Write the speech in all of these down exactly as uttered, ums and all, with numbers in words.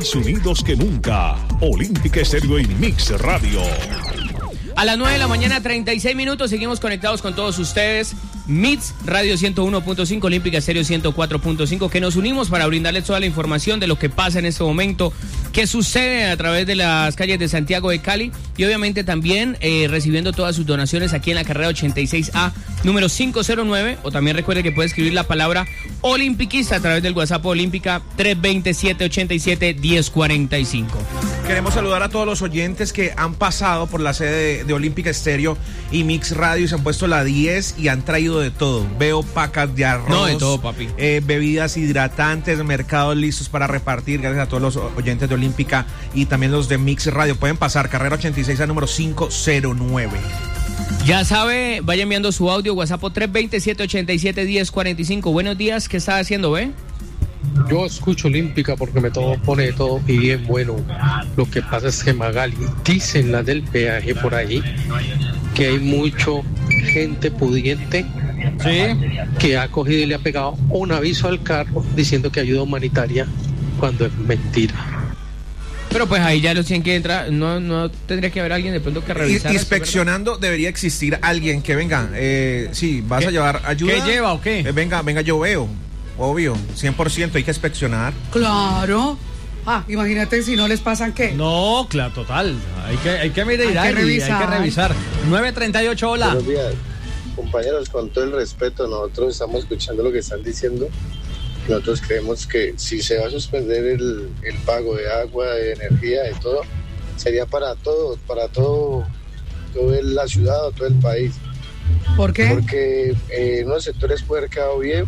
Más unidos que nunca. Olímpica Estéreo y Mix Radio. A las nueve de la mañana, treinta y seis minutos, seguimos conectados con todos ustedes. Mix Radio ciento uno punto cinco, Olímpica Estéreo ciento cuatro punto cinco, que nos unimos para brindarles toda la información de lo que pasa en este momento, qué sucede a través de las calles de Santiago de Cali y obviamente también eh, recibiendo todas sus donaciones aquí en la carrera ochenta y seis A, número cinco cero nueve, o también recuerde que puede escribir la palabra Olimpiquista a través del WhatsApp Olímpica tres dos siete, ocho siete, uno cero cuatro cinco. Queremos saludar a todos los oyentes que han pasado por la sede de, de Olímpica Estéreo y Mix Radio y se han puesto la diez y han traído de todo. Veo pacas de arroz, no, de todo, papi. Eh, bebidas hidratantes, mercados listos para repartir. Gracias a todos los oyentes de Olímpica y también los de Mix Radio. Pueden pasar, carrera ochenta y seis a número cinco cero nueve. Ya sabe, vaya enviando su audio, WhatsApp tres dos siete, ocho siete, uno cero cuatro cinco. Buenos días, ¿qué está haciendo, ve? Yo escucho Olímpica porque me todo, pone todo y bien bueno. Lo que pasa es que Magali, dicen las del peaje por ahí, que hay mucho gente pudiente, ¿sí?, que ha cogido y le ha pegado un aviso al carro diciendo que ayuda humanitaria cuando es mentira. Pero pues ahí ya los tienen que entrar, no, no tendría que haber alguien de pronto que revisar. Inspeccionando eso, debería existir alguien que venga, eh, sí, vas ¿Qué? a llevar ayuda. ¿Qué lleva o qué? Eh, venga, venga, yo veo. Obvio, cien por ciento hay que inspeccionar. Claro. Ah, imagínate si no les pasan qué. No, claro, total. Hay que, hay que mirar, hay, hay que revisar. nueve treinta y ocho, hola. Buenos días, compañeros, con todo el respeto, nosotros estamos escuchando lo que están diciendo. Nosotros creemos que si se va a suspender el, el pago de agua, de energía, de todo, sería para todo, para todo, toda la ciudad o todo el país. ¿Por qué? Porque eh, en unos sectores puede haber quedado bien,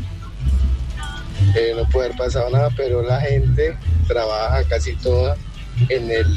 eh, no puede haber pasado nada, pero la gente trabaja casi toda en el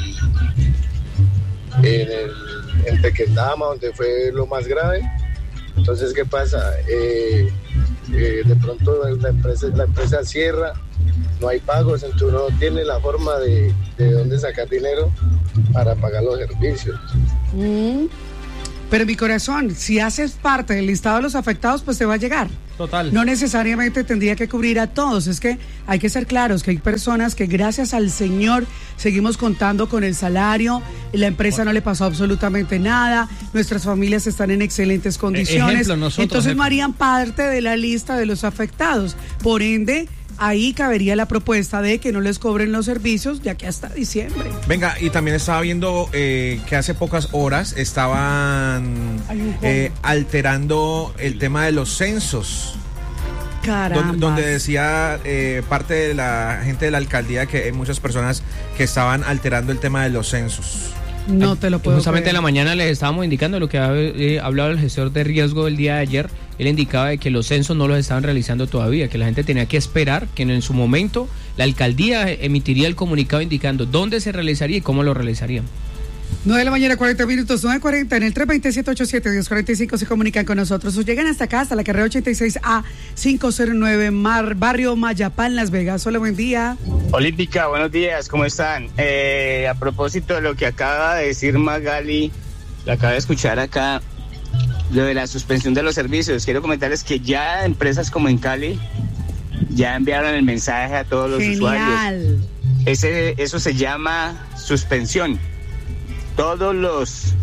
en el en Tequendama, donde fue lo más grave. Entonces, ¿qué pasa? Eh, eh, de pronto la empresa, la empresa cierra, no hay pagos, entonces uno no tiene la forma de, de dónde sacar dinero para pagar los servicios. Mm. Pero mi corazón, si haces parte del listado de los afectados, pues te va a llegar. Total. No necesariamente tendría que cubrir a todos. Es que hay que ser claros que hay personas que gracias al Señor seguimos contando con el salario, la empresa no le pasó absolutamente nada, nuestras familias están en excelentes condiciones. Ejemplo, nosotros, entonces ejemplo. no harían parte de la lista de los afectados. Por ende, ahí cabería la propuesta de que no les cobren los servicios de aquí hasta diciembre. Venga, y también estaba viendo eh, que hace pocas horas estaban eh, alterando el tema de los censos. Caramba. Donde, donde decía eh, parte de la gente de la alcaldía que hay muchas personas que estaban alterando el tema de los censos. No te lo puedo Justamente creer. en la mañana les estábamos indicando lo que ha eh, hablado el gestor de riesgo el día de ayer. Él indicaba de que los censos no los estaban realizando todavía, que la gente tenía que esperar, que en su momento la alcaldía emitiría el comunicado indicando dónde se realizaría y cómo lo realizarían. nueve de la mañana, cuarenta minutos, nueve cuarenta, en el tres dos siete, ocho siete, uno cero cuatro cinco se comunican con nosotros. O llegan hasta acá, hasta la carrera ochenta y seis A, cinco cero nueve, Mar, Barrio Mayapán, Las Vegas. Hola, buen día. Olímpica, buenos días, ¿cómo están? Eh, a propósito de lo que acaba de decir Magali, lo acabo de escuchar acá, lo de la suspensión de los servicios, quiero comentarles que ya empresas como en Cali ya enviaron el mensaje a todos los Genial. usuarios. Ese, eso se llama suspensión. Todos los,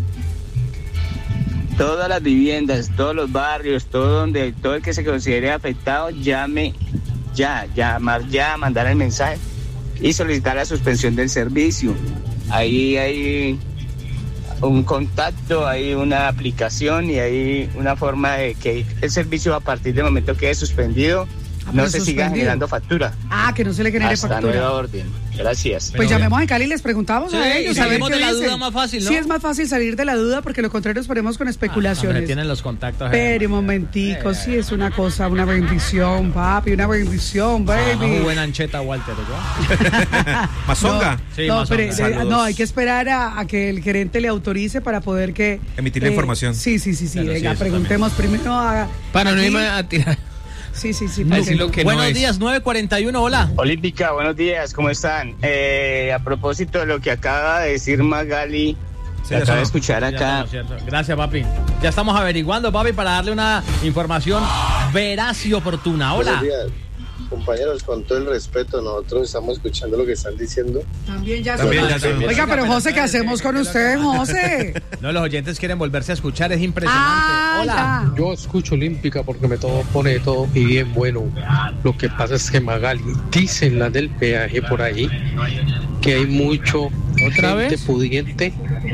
todas las viviendas, todos los barrios, todo donde, todo el que se considere afectado, llame ya, llamar ya, mandar el mensaje y solicitar la suspensión del servicio. Ahí hay un contacto, hay una aplicación y hay una forma de que el servicio a partir del momento que es suspendido Ah, no pero se siga suspendido. generando factura. Ah, que no se le genere Hasta factura. nueva orden. Gracias. Pues Pero llamemos a Cali y les preguntamos Sí, a ellos. a ver salimos qué de la dicen. duda más fácil, ¿no? Sí, es más fácil salir de la duda porque lo contrario esperemos con Ah, especulaciones. hombre, tienen los contactos. Pero un momentico, sí es una cosa, una bendición, papi, una bendición, baby. Muy buena ancheta, Walter, ¿yo? ¿Mazonga? No, Sí, no, Mazonga. pero, eh, Saludos. no, hay que esperar a, a que el gerente le autorice para poder que... Emitir la información. Sí, sí, sí, sí, Pero sí, venga, eso preguntemos primero a... Para no aquí. irme a tirar. Sí, sí, sí. A para decir que- lo que no Buenos es. días, nueve cuarenta y uno, hola. Olímpica, buenos días, ¿cómo están? Eh, a propósito de lo que acaba de decir Magali, Sí, lo eso acabo de no. escuchar Ya acá. estamos, cierto. Gracias, papi. Ya estamos averiguando, papi, para darle una información veraz y oportuna. Hola. Buenos días. compañeros, con todo el respeto, nosotros estamos escuchando lo que están diciendo. También ya También son- ya son- Oiga, pero José, ¿qué hacemos con usted, José? No, los oyentes quieren volverse a escuchar, es impresionante. Ah, Hola. ya. Yo escucho Olímpica porque me todo, pone de todo y bien bueno. Lo que pasa es que Magali, dicen las del peaje por ahí, que hay mucho ¿Otra gente vez? pudiente.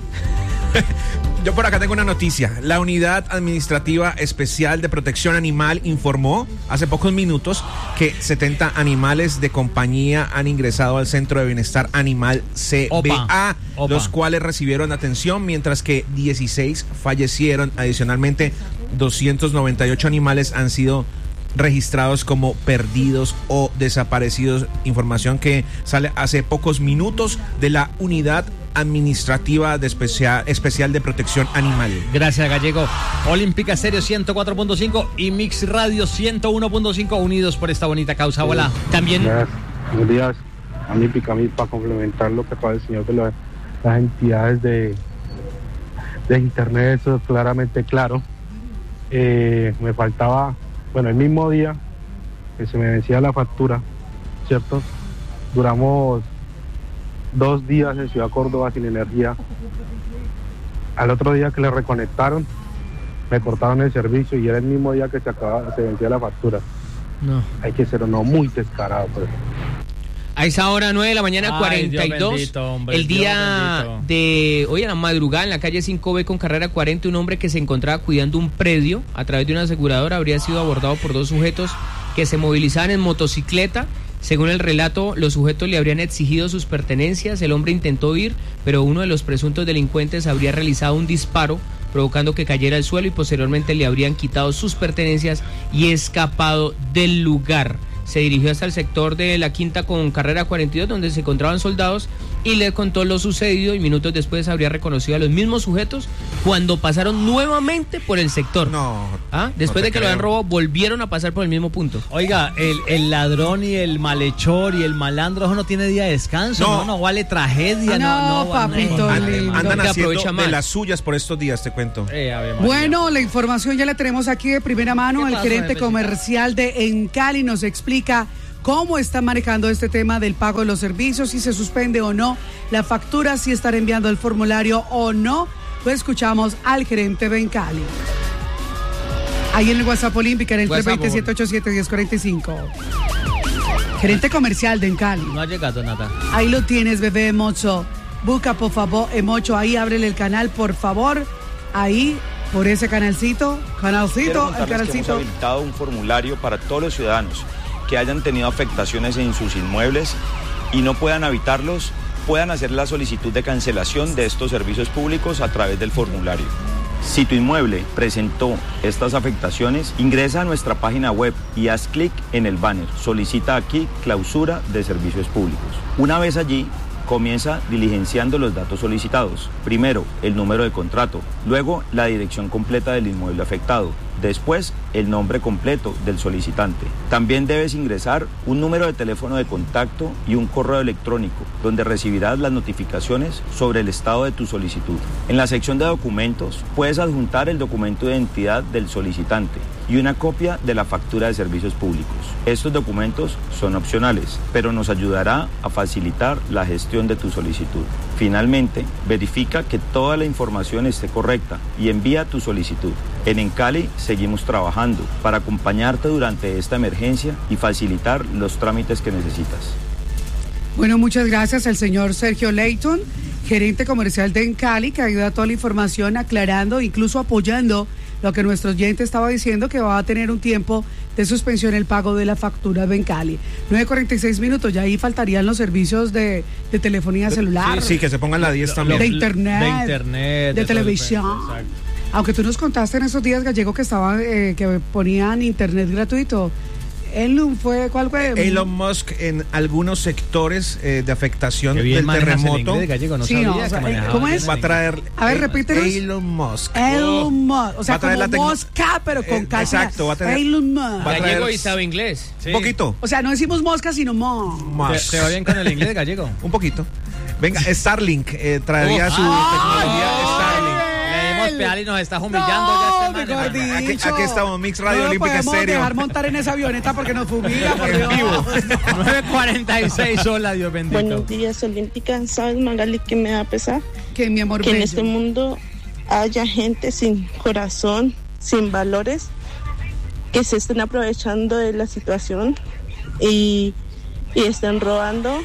Yo por acá tengo una noticia. La Unidad Administrativa Especial de Protección Animal informó hace pocos minutos que setenta animales de compañía han ingresado al Centro de Bienestar Animal C B A, Opa, opa. los cuales recibieron atención, mientras que dieciséis fallecieron. Adicionalmente, doscientos noventa y ocho animales han sido registrados como perdidos o desaparecidos. Información que sale hace pocos minutos de la Unidad Administrativa de especial, especial de Protección Animal. Gracias, Gallego. Olímpica Estéreo ciento cuatro punto cinco y Mix Radio ciento uno punto cinco, unidos por esta bonita causa. Hola. También Buenos buenos días, Olímpica, a mí para complementar lo que para el señor de la- las entidades de, de internet, eso es claramente claro. Eh, me faltaba, bueno, el mismo día que se me vencía la factura, ¿cierto? Duramos dos días en Ciudad Córdoba sin energía. Al otro día que le reconectaron, me cortaron el servicio y era el mismo día que se acababa, se vencía la factura. no. Hay que ser uno muy descarado, pues. A esa hora, nueve de la mañana, Ay, cuarenta y Dios dos. bendito, hombre, el Dios día bendito. de hoy a la madrugada en la calle cinco B con carrera cuarenta, un hombre que se encontraba cuidando un predio a través de una aseguradora habría sido abordado por dos sujetos que se movilizaban en motocicleta. Según el relato, los sujetos le habrían exigido sus pertenencias. El hombre intentó huir, pero uno de los presuntos delincuentes habría realizado un disparo, provocando que cayera al suelo y posteriormente le habrían quitado sus pertenencias y escapado del lugar. Se dirigió hasta el sector de la Quinta con carrera cuarenta y dos, donde se encontraban soldados, y le contó lo sucedido, y minutos después habría reconocido a los mismos sujetos cuando pasaron nuevamente por el sector. No. ¿Ah? Después no te de que lo creo. habían robado, volvieron a pasar por el mismo punto. Oiga, el, el ladrón y el malhechor y el malandro, eso no tiene día de descanso, no, No. no, vale tragedia, Ah, no, no, papito An- lindo. andan Que haciendo aprovecha de más. las suyas por estos días, te cuento. Eh, Ave María. Bueno, la información ya la tenemos aquí de primera mano. ¿Qué El pasó, gerente jefecita? comercial de Encali nos explica cómo están manejando este tema del pago de los servicios, si se suspende o no la factura, si estar enviando el formulario o no. Pues escuchamos al gerente de Encali. Ahí en el WhatsApp Olímpica, en el tres WhatsApp, dos cero, siete ocho siete, uno cero cuatro cinco. Gerente comercial de Encali. No ha llegado nada. Ahí lo tienes, bebé Mocho. Busca, por favor, Emocho, ahí ábrele el canal, por favor. Ahí, por ese canalcito, Quiero canalcito, el contarles que hemos canalcito. habilitado un formulario para todos los ciudadanos que hayan tenido afectaciones en sus inmuebles y no puedan habitarlos, puedan hacer la solicitud de cancelación de estos servicios públicos a través del formulario. Si tu inmueble presentó estas afectaciones, ingresa a nuestra página web y haz clic en el banner. Solicita aquí clausura de servicios públicos. Una vez allí, comienza diligenciando los datos solicitados. Primero, el número de contrato, luego la dirección completa del inmueble afectado, después el nombre completo del solicitante. También debes ingresar un número de teléfono de contacto y un correo electrónico, donde recibirás las notificaciones sobre el estado de tu solicitud. En la sección de documentos, puedes adjuntar el documento de identidad del solicitante y una copia de la factura de servicios públicos. Estos documentos son opcionales, pero nos ayudará a facilitar la gestión de tu solicitud. Finalmente, verifica que toda la información esté correcta y envía tu solicitud. En Encali seguimos trabajando para acompañarte durante esta emergencia y facilitar los trámites que necesitas. Bueno, muchas gracias al señor Sergio Leighton, gerente comercial de Encali, que ayuda a toda la información aclarando, incluso apoyando lo que nuestro oyente estaba diciendo, que va a tener un tiempo de suspensión el pago de la factura de Encali. nueve cuarenta y seis minutos, ya ahí faltarían los servicios de, de telefonía celular, Sí, sí, que se pongan la diez también. de internet, De internet. de todo televisión. el- exacto. Aunque tú nos contaste en esos días, Gallego, que estaban, eh, que ponían internet gratuito. Elon fue, ¿cuál fue? Elon Musk en algunos sectores eh, de afectación Qué bien del manejas el terremoto inglés, Gallego, no Sí, sabía no, o que sea, manejaba ¿cómo bien es? el va a inglés. traer A ver, eh, repítenos. Elon Musk. Elon Musk, o sea, Va a traer como la tecno- mosca, pero con Eh, K. exacto, va a tener- Elon Musk. va a traer- Gallego y sabe inglés. Sí. Un poquito. O sea, no decimos mosca, sino mo. ¿Te, Musk. te va bien con el inglés, Gallego? Un poquito. Venga, Starlink eh, traería Oh. su ¡Ay! tecnología Starlink. Le dimos Peali nos está humillando No, ya este mejor man, Aquí, dicho. aquí estamos, Mix Radio No lo Olímpica podemos Estéreo. dejar montar en esa avioneta porque nos fumiga, por En Dios. vivo. nueve cuarenta y seis, hola, Dios bendito. Buenos días, Olímpica. ¿Sabes, Magali, que me da a pesar? Que mi amor Que en bello. este mundo haya gente sin corazón, sin valores, que se estén aprovechando de la situación y, y estén robando.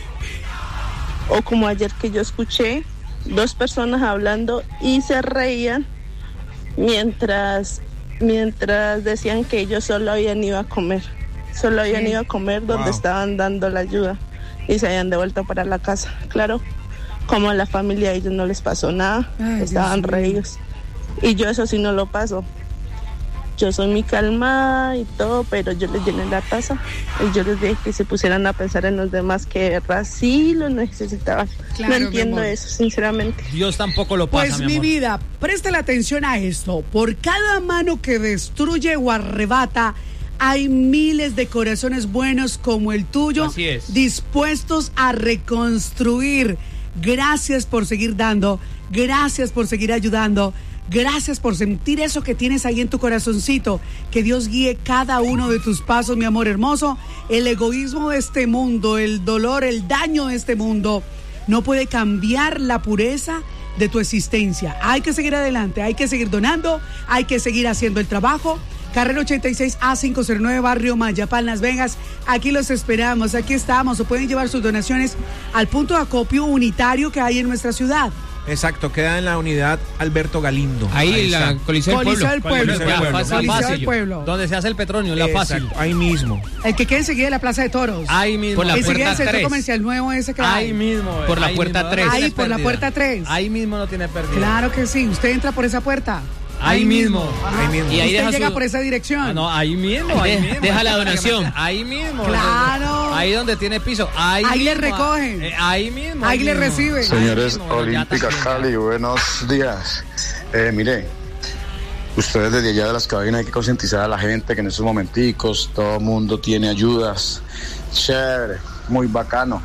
O como ayer que yo escuché dos personas hablando y se reían mientras, mientras decían que ellos solo habían ido a comer. Solo habían ido a comer donde Wow. estaban dando la ayuda y se habían devuelto para la casa. Claro, como a la familia a ellos no les pasó nada, Ay, estaban Dios mío. reídos. Y yo eso sí no lo paso. Yo soy muy calmada y todo, pero yo les llené la taza y yo les dije que se pusieran a pensar en los demás, que de verdad sí lo necesitaban. Claro, no mi entiendo amor. eso, sinceramente. Dios tampoco lo pasa, Pues mi mi amor. vida, préstale atención a esto. Por cada mano que destruye o arrebata, hay miles de corazones buenos como el tuyo, Así es. dispuestos a reconstruir. Gracias por seguir dando, gracias por seguir ayudando, gracias por sentir eso que tienes ahí en tu corazoncito. Que Dios guíe cada uno de tus pasos, mi amor hermoso. El egoísmo de este mundo, el dolor, el daño de este mundo no puede cambiar la pureza de tu existencia. Hay que seguir adelante, hay que seguir donando, hay que seguir haciendo el trabajo. Carrera ochenta y seis A quinientos nueve, Barrio Mayapán, Las Vegas. Aquí los esperamos, aquí estamos. O pueden llevar sus donaciones al punto de acopio unitario que hay en nuestra ciudad. Exacto, queda en la unidad Alberto Galindo. Ahí, la está. Coliseo del Coliseo del Pueblo. Pueblo. Ya, Coliseo del fácil, Coliseo fácil. del Pueblo. Donde se hace el petróleo, la fácil. Exacto, ahí mismo. El que quede enseguida de la Plaza de Toros. Ahí mismo. Por la enseguida puerta del centro tres. comercial nuevo ese que hay. Ahí mismo. eh, Por la ahí puerta mismo, tres. no Ahí, tienes por la pérdida. puerta tres. Ahí mismo no tiene pérdida. Claro que sí, usted entra por esa puerta. Ahí mismo. Ajá. Ahí mismo. Y ahí usted deja llega su- por esa dirección. Ah, no, ahí mismo, ahí De- mismo. deja la donación. Ahí mismo. Claro. Ahí donde tiene piso. Ahí, Ahí le mismo. recogen. Eh, ahí mismo. Ahí le mismo. reciben. Señores Ahí mismo, ya Olímpicas está. Cali, buenos días. Eh, mire, ustedes desde allá de las cabinas hay que concientizar a la gente que en esos momenticos todo el mundo tiene ayudas. Chévere, muy bacano.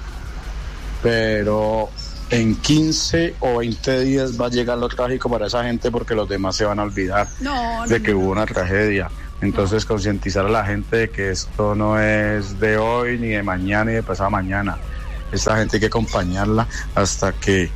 Pero en quince o veinte días va a llegar lo trágico para esa gente porque los demás se van a olvidar No, no, de que no. hubo una tragedia. Entonces concientizar a la gente de que esto no es de hoy, ni de mañana, ni de pasado mañana. Esta gente hay que acompañarla hasta que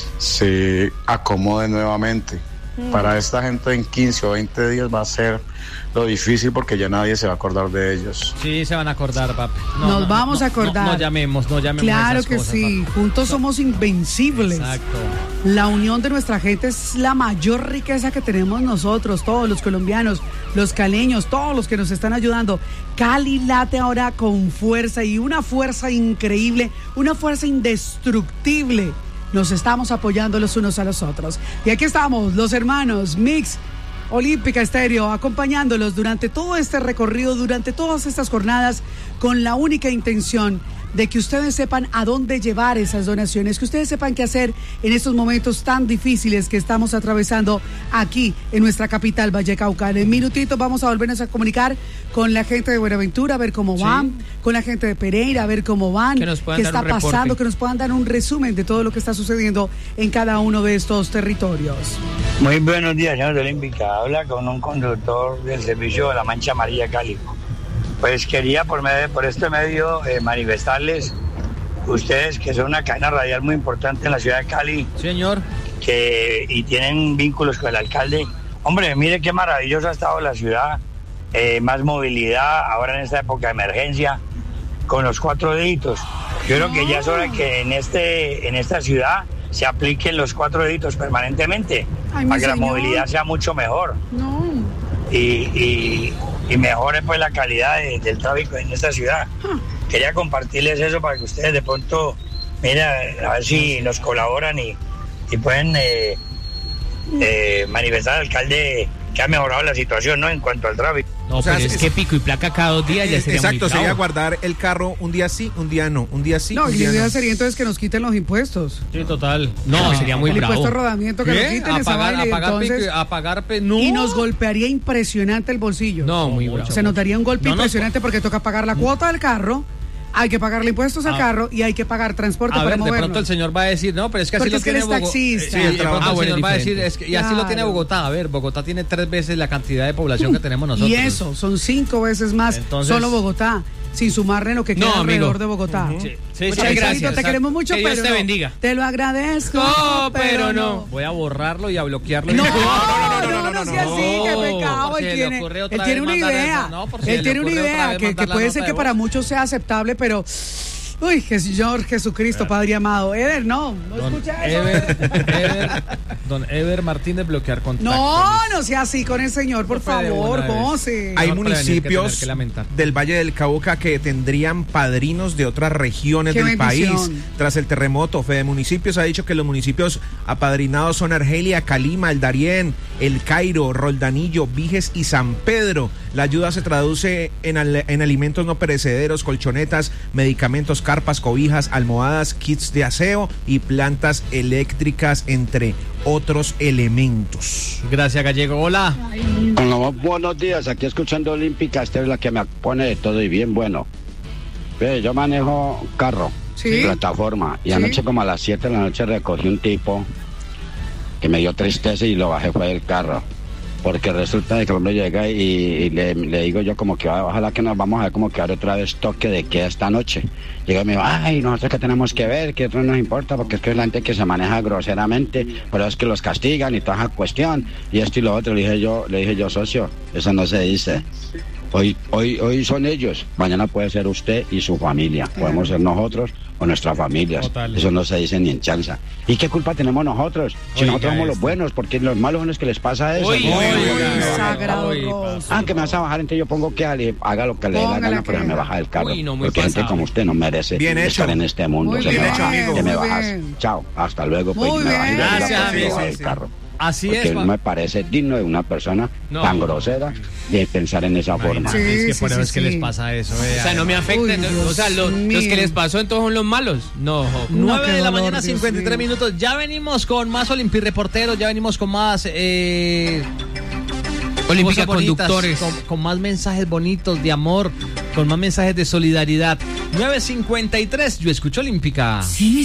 se acomode nuevamente. Para esta gente en quince o veinte días va a ser lo difícil porque ya nadie se va a acordar de ellos. Sí, se van a acordar, papi. Nos vamos a acordar. No, no llamemos, no llamemos. Claro esas que cosas, sí, papi. juntos somos invencibles. Exacto. La unión de nuestra gente es la mayor riqueza que tenemos nosotros, todos los colombianos, los caleños, todos los que nos están ayudando. Cali late ahora con fuerza y una fuerza increíble, una fuerza indestructible. Nos estamos apoyando los unos a los otros. Y aquí estamos, los hermanos Mix Olímpica Estéreo, acompañándolos durante todo este recorrido, durante todas estas jornadas, con la única intención de que ustedes sepan a dónde llevar esas donaciones, que ustedes sepan qué hacer en estos momentos tan difíciles que estamos atravesando aquí en nuestra capital, Vallecaucán. En minutitos vamos a volvernos a comunicar con la gente de Buenaventura, a ver cómo van, con la gente de Pereira, a ver cómo van, Que nos puedan qué dar está un reporte. pasando, que nos puedan dar un resumen de todo lo que está sucediendo en cada uno de estos territorios. Muy buenos días, señor Olímpica. Habla con un conductor del servicio de la Mancha Amarilla Cali. Pues quería por medio, por este medio eh, manifestarles, ustedes que son una cadena radial muy importante en la ciudad de Cali, señor, que y tienen vínculos con el alcalde. Hombre, mire qué maravillosa ha estado la ciudad, eh, más movilidad ahora en esta época de emergencia, con los cuatro deditos. Yo creo que ya es hora que en este en esta ciudad se apliquen los cuatro deditos permanentemente, Ay, mi para que la señor. movilidad sea mucho mejor No. y, y, y mejore pues la calidad de- del tráfico en esta ciudad. Quería compartirles eso para que ustedes de pronto, mira, a ver si nos colaboran y, y pueden eh, eh, manifestar al alcalde que ha mejorado la situación, ¿no? En cuanto al tráfico. No, O sea, pero es es- que pico y placa cada dos días ya sería Exacto, muy sería bravo. guardar el carro un día sí, un día no, un día sí, No, un y la día idea no. sería entonces que nos quiten los impuestos. Sí, total. No, sería muy el bravo. impuesto de rodamiento que lo ¿Qué? quiten A esa pagar, vaina a y pagar, entonces- pico- a pagar pe- no. y nos golpearía impresionante el bolsillo. No, muy bravo. Se nos daría un golpe No nos- impresionante porque toca pagar la cuota del carro, hay que pagarle impuestos al Ah. carro y hay que pagar transporte A para ver, de movernos. pronto el señor va a decir, no, pero es que así Porque lo es que tiene eres Bogotá. taxista. Sí, de pronto Ah, el bueno, señor va a decir, diferente. es que, y así lo tiene Claro. Bogotá. A ver, Bogotá tiene tres veces la cantidad de población que tenemos nosotros. Y eso, son cinco veces más Entonces- solo Bogotá, sin sumarle lo que queda No, amigo. alrededor de Bogotá. Sí, sí, Muchas sí, gracias. gracias. Te queremos mucho, Que Dios pero te no. bendiga. Te lo agradezco, No, pero no. Voy a borrarlo y a bloquearlo. No, y- no, no, no, sea así, qué pecado. por si Él le tiene, ocurre él otra tiene vez una mandar idea. eso, no, por si Él le tiene una ocurre otra idea vez que, mandar que la puede nota ser de que voz. para muchos sea aceptable, pero. Uy, que Señor Jesucristo, Padre amado. Eder, no, no Don escucha eso. Ever, Ever, don Ever Martínez, bloquear contacto. No, no sea así con el Señor, por Eso fue de favor, una vez. José. Hay Mejor prevenir que tener municipios que lamentar. del Valle del Cauca que tendrían padrinos de otras regiones Qué del bendición. país tras el terremoto. Fede Municipios ha dicho que los municipios apadrinados son Argelia, Calima, El Darién, El Cairo, Roldanillo, Viges y San Pedro. La ayuda se traduce en, al- en alimentos no perecederos, colchonetas, medicamentos, carpas, cobijas, almohadas, kits de aseo y plantas eléctricas, entre otros elementos. Gracias, Gallego. Hola. Hola, buenos días, aquí escuchando Olímpica, esta es la que me pone de todo y bien bueno. Ve, yo manejo carro, Sí. plataforma, y Sí. anoche como a las siete de la noche recogí un tipo que me dio tristeza y lo bajé fue del carro. Porque resulta de que el hombre llega y, y le, le digo yo como que "Ah, ojalá que nos vamos a ver como que ahora otra vez toque de queda esta noche". Llega y me dijo, ay, nosotros que tenemos que ver, que eso no nos importa, porque es que es la gente que se maneja groseramente, pero es que los castigan y toda esa cuestión, y esto y lo otro. Le dije yo, le dije yo, socio, eso no se dice. Hoy, hoy, hoy son ellos, mañana puede ser usted y su familia, podemos ser nosotros o nuestras familias. Total. Eso no se dice ni en chanza. ¿Y qué culpa tenemos nosotros? Si Oiga nosotros somos los esto. buenos, porque los malos son los que les pasa eso. Oiga, No, oiga, no, no, oiga, no, no, no. Sagrado Uy, Rosa. Ah, que me vas a bajar, entonces yo pongo que ale- haga lo que le dé la Póngala gana, pero que- me baja del carro. Uy, no, muy porque gente pasado. como usted no merece Bien hecho. estar en este mundo. Muy Se bien me hecho, baja, amigo. que me Muy bajas. bien. Chao, hasta luego. Pues Muy me bajé bien. y me Gracias, bajé amigo. del carro. Así Porque es. no pa- me parece digno de una persona No. tan grosera de pensar en esa forma. Sí, es que sí, por eso sí, es que sí. les pasa eso. O sea, no me afecta. Uy, entonces, Dios o sea, lo- los mío. que les pasó entonces son los malos. No, jo. No, nueve qué de la dolor, mañana, Dios cincuenta y tres mío. minutos. Ya venimos con más Olimpi-reporteros, ya venimos con más eh, Olímpica cosas bonitas, conductores. Con, con más mensajes bonitos de amor, con más mensajes de solidaridad. nueve cincuenta y tres, yo escucho Olímpica. Sí,